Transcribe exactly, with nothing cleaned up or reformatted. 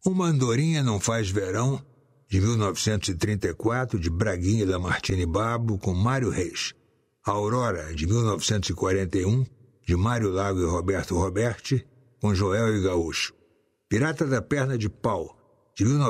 Uma Andorinha Não Faz Verão, de mil novecentos e trinta e quatro, de Braguinha e Lamartine Babo, com Mário Reis. Aurora, de mil novecentos e quarenta e um, de Mário Lago e Roberto Roberti, com Joel e Gaúcho. Pirata da Perna de Pau, de mil